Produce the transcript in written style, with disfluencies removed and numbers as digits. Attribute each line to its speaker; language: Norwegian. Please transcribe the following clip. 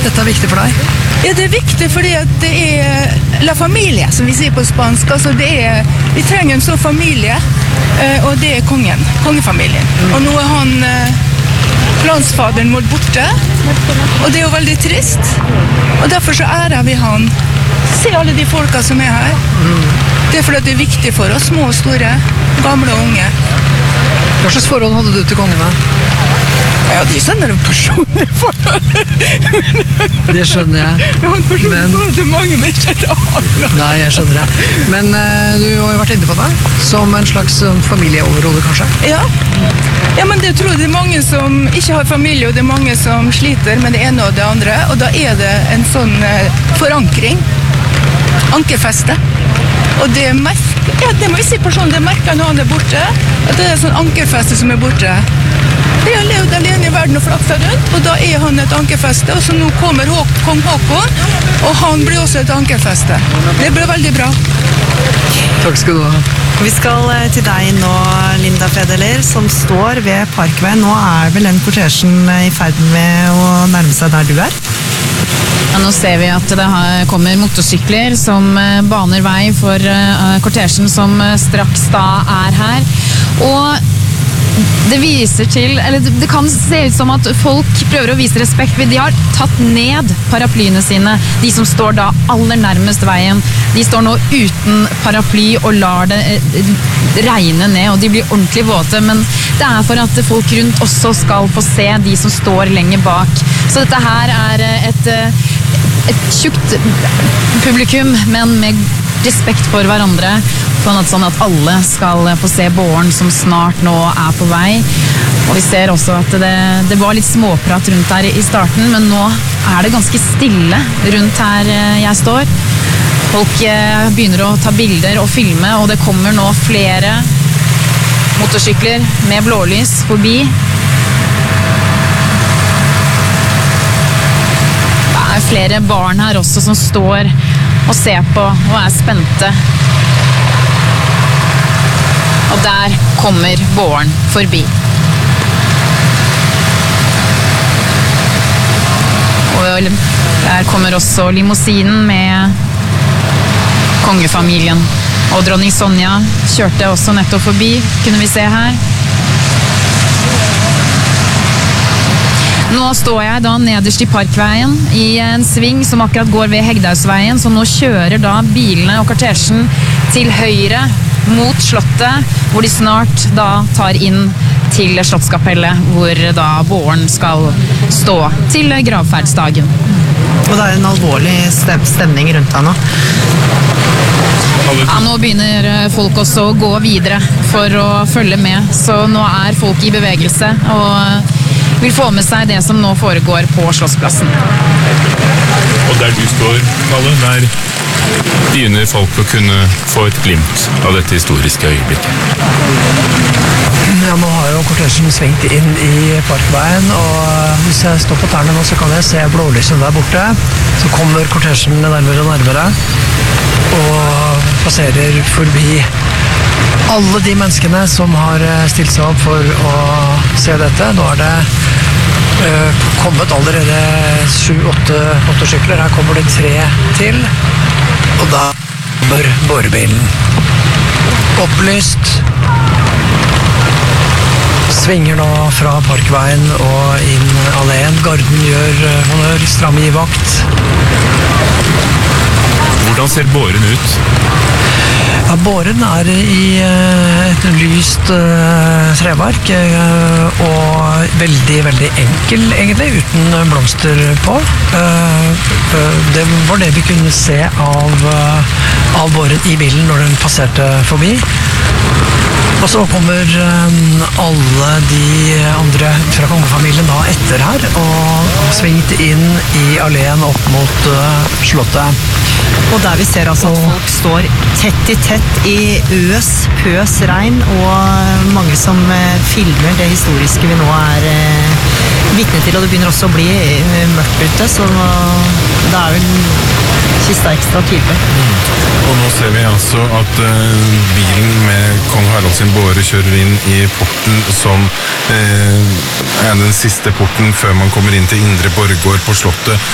Speaker 1: dette viktig for deg?
Speaker 2: Ja, det viktig fordi at det la familie, som vi sier på spansk. Altså vi trenger en sånn familie, og det kongen, kongefamilien. Og nå han landsfaderen vår borte, og det jo veldig trist. Og derfor så ærer vi han. Se alle de folka som her. Det fordi at det viktig for oss, små og store, gamle og unge.
Speaker 1: Hva slags forhold hadde du til kongene?
Speaker 2: Ja, de skjønner det personlig forhold.
Speaker 1: Det skjønner jeg.
Speaker 2: Men det mange mennesker det alle.
Speaker 1: Nei, jeg skjønner det. Men du har jo vært inne på det, som en slags familieoverhode, kanskje?
Speaker 2: Ja, men det tror jeg det mange som ikke har familie, og det mange som sliter med det ene og det andre, og da det en sånn forankring, ankerfeste. Og det det må vi si personlig, det merker når han borte, at det sånn ankerfeste som borte. Jeg har levd alene i verden og flakta rundt, og da han et ankerfeste, og så nå kommer kong Håkon, og han blir også et ankerfeste. Det blir veldig bra.
Speaker 1: Takk skal du ha.
Speaker 3: Vi skal til deg nå, Linda Fedeler, som står ved Parkveien. Nå vel den kortesjen i ferd med å nærme seg der du
Speaker 4: Ja, nå ser vi at det kommer motorsykler som baner vei for kortesjen som straks da her. Og det viser til, eller det kan se ut som at folk prøver å vise respekt, de har tatt ned paraplyene sine, de som står da aller nærmest veien. De står nå uten paraply og lar det regne ned, og de blir ordentlig våte, men det for at folk rundt også skal få se de som står lenger bak. Så dette her et tjukt publikum, men med respekt for hverandre, sånn at alle skal få se Båren som snart nå på vei. Og vi ser også at det var litt småprat rundt her i starten, men nå det ganske stille rundt her jeg står. Folk begynner å ta bilder og filme, og det kommer nå flere motorsykler med blålys forbi. Det flere barn her også som står og ser på og spente. Og der kommer Båren forbi. Og der kommer også limousinen med kongefamilien. Og dronning Sonja kjørte også nettopp forbi, kunne vi se her. Nå står jeg da nederst i Parkveien i en sving som akkurat går ved Hegdausveien, så nå kjører da bilene og kortesjen til høyre mot slottet, hvor de snart da tar inn til Slottskapellet, hvor da Båren skal stå til gravferdsdagen.
Speaker 3: Og det en alvorlig stemning rundt deg nå.
Speaker 4: Ja, nå begynner folk også å gå videre for å følge med, så nå folk i bevegelse og vil få med seg det som nå foregår på Slottsplassen.
Speaker 5: Og der du står, Kalle, der begynner folk å kunne få et glimt av dette historiske øyeblikket.
Speaker 1: Ja, nå har jo kortesjen svingt inn i Parkveien, og hvis jeg står på tærne nå, så kan jeg se blålyset der borte. Så kommer kortesjen nærmere og nærmere, og passerer forbi alle de menneskene som har stilt seg opp for å se dette. Nå det kommet allerede 7-8 motorsykler. Her kommer det 3 til, og da kommer bårebilen. Opplyst. Svinger nå fra Parkveien og inn alleen. Garden gjør honør, stram i vakt.
Speaker 5: Hvordan ser Båren ut?
Speaker 1: Ja, Båren i et lyst treverk, og veldig, veldig enkel egentlig, uten blomster på. Det var det vi kunne se av Båren i bilen når den passerte forbi. Og så kommer alle de andre fra kongefamilien da etter her, og svingt inn i alleen opp mot slottet.
Speaker 3: Og der vi ser altså at folk står tett i tett i pøs regn, og mange som filmer det historiske vi nå vitne til, og det begynner også å bli mørkt ute, så det vel kista ekstra tydelig.
Speaker 5: Og nå ser vi altså at bilen med kong Harald sin båre kjører inn i porten som den siste porten før man kommer inn til Indre Borggård på slottet.